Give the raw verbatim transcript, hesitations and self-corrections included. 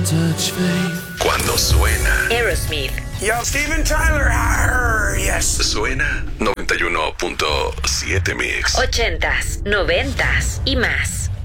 Cuando suena Aerosmith. Yo, Steven Tyler, arr, yes. Suena noventa y uno punto siete Mix. Ochentas, noventas y más.